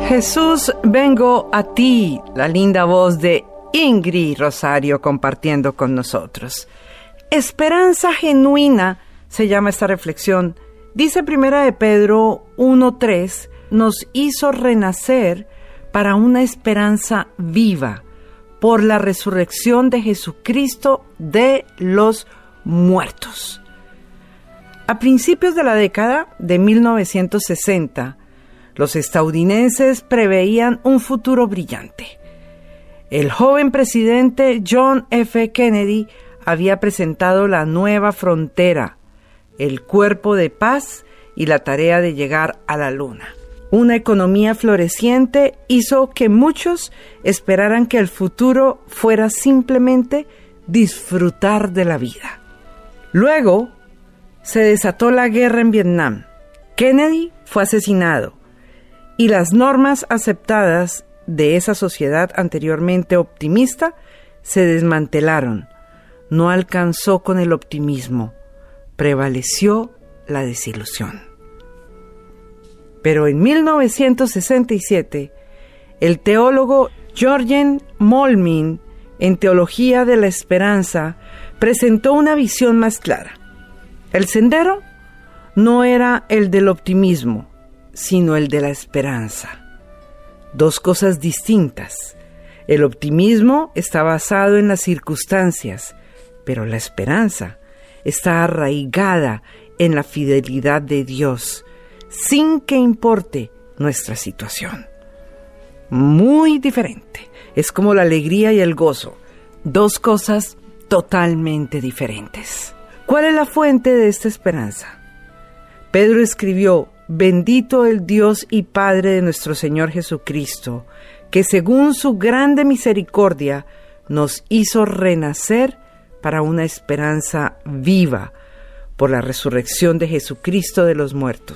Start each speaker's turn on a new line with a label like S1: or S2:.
S1: Jesús, vengo a ti, la linda voz de Ingrid Rosario compartiendo con nosotros. Esperanza genuina se llama esta reflexión. Dice Primera de Pedro 1:3, nos hizo renacer para una esperanza viva por la resurrección de Jesucristo de los muertos. A principios de la década de 1960, los estadounidenses preveían un futuro brillante. El joven presidente John F. Kennedy había presentado la nueva frontera, el cuerpo de paz y la tarea de llegar a la luna. Una economía floreciente hizo que muchos esperaran que el futuro fuera simplemente disfrutar de la vida. Luego se desató la guerra en Vietnam. Kennedy fue asesinado y las normas aceptadas de esa sociedad anteriormente optimista se desmantelaron. No alcanzó con el optimismo, prevaleció la desilusión. Pero en 1967, el teólogo Jürgen Moltmann, en Teología de la Esperanza, presentó una visión más clara. El sendero no era el del optimismo, sino el de la esperanza. Dos cosas distintas. El optimismo está basado en las circunstancias, pero la esperanza está arraigada en la fidelidad de Dios, sin que importe nuestra situación. Muy diferente. Es como la alegría y el gozo. Dos cosas totalmente diferentes. ¿Cuál es la fuente de esta esperanza? Pedro escribió: bendito el Dios y Padre de nuestro Señor Jesucristo, que según su grande misericordia nos hizo renacer para una esperanza viva por la resurrección de Jesucristo de los muertos.